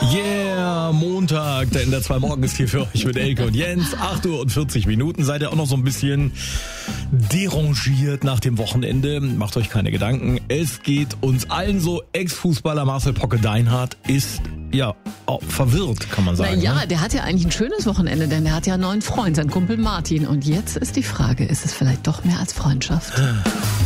Yeah, Montag, der NDR2 Morgen ist hier für euch mit Elke und Jens. 8:40 Uhr. Seid ihr auch noch so ein bisschen derangiert nach dem Wochenende? Macht euch keine Gedanken. Es geht uns allen so. Ex-Fußballer Marcel Pocke-Deinhardt ist auch verwirrt, kann man sagen. Naja, der hat ja eigentlich ein schönes Wochenende, denn der hat ja einen neuen Freund, seinen Kumpel Martin. Und jetzt ist die Frage, ist es vielleicht doch mehr als Freundschaft?